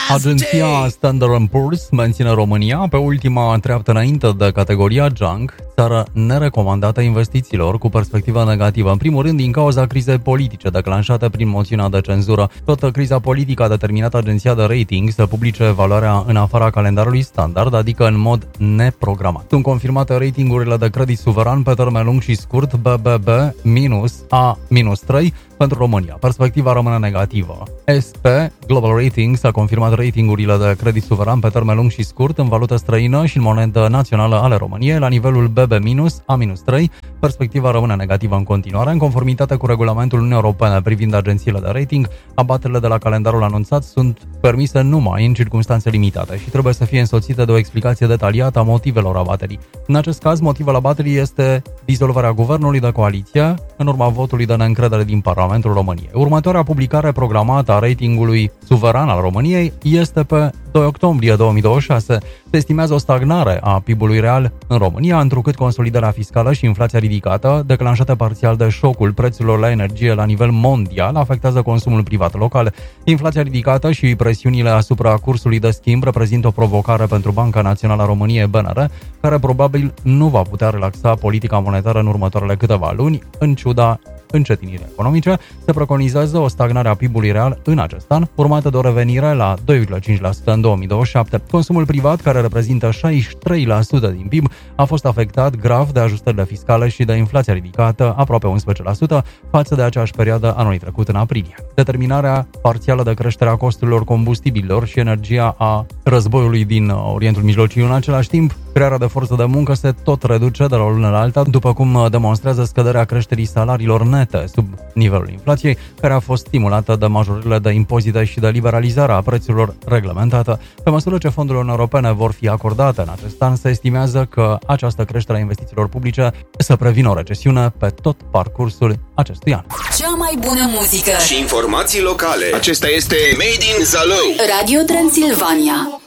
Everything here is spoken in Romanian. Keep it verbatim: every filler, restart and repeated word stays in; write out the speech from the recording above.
Agenția Standard and Poor's menține România pe ultima treaptă înainte de categoria Junk, țară nerecomandată investițiilor cu perspectivă negativă. În primul rând, din cauza crizei politice declanșate prin moțiunea de cenzură. Toată criza politică a determinat agenția de rating să publice valoarea în afara calendarului standard, adică în mod neprogramat. Sunt confirmate ratingurile de credit suveran pe termen lung și scurt B B B minus A minus trei pentru România. Perspectiva rămâne negativă. S P Global Ratings a confirmat ratingurile de credit suveran pe termen lung și scurt în valută străină și în monedă națională ale României la nivelul B B minus A minus trei. Perspectiva rămâne negativă în continuare. În conformitate cu regulamentul Uniunii Europene privind agențiile de rating, abaterile de la calendarul anunțat sunt permise numai în circunstanțe limitate și trebuie să fie însoțite de o explicație detaliată a motivelor abaterii. În acest caz, motivul abaterii este dizolvarea guvernului de coaliție în urma votului de neîncredere din Parlamentul României. Următoarea publicare programată a ratingului suveran al României este pe doi octombrie două mii douăzeci și șase. Se estimează o stagnare a P I B-ului real în România, întrucât consolidarea fiscală și inflația ridicată, declanșată parțial de șocul prețurilor la energie la nivel mondial, afectează consumul privat local. Inflația ridicată și presiunile asupra cursului de schimb reprezintă o provocare pentru Banca Națională a României, B N R, care probabil nu va putea relaxa politica monetară în următoarele câteva luni, în ciuda încetinirii economice. Se preconizează o stagnare a P I B-ului real în acest an, urmată de o revenire la doi virgulă cinci la sută în două mii douăzeci și șapte. Consumul privat, care reprezintă șaizeci și trei la sută din P I B, a fost afectat grav de ajustările fiscale și de inflația ridicată, aproape unsprezece la sută, față de aceeași perioadă anului trecut în aprilie. Determinarea parțială de creșterea costurilor combustibililor și energia a războiului din Orientul Mijlociu. În același timp, crearea de forță de muncă se tot reduce de la o lună la alta, după cum demonstrează scăderea creșterii salariilor nete sub nivelul inflației, care a fost stimulată de majorările de impozite și de liberalizarea prețurilor reglementată. Pe măsură ce fondurile europene vor fi acordate în acest an, se estimează că această creștere a investițiilor publice să prevină o recesiune pe tot parcursul acestui an. Cea mai bună muzică și informații locale. Acesta este Made in Zalău. Radio Transilvania.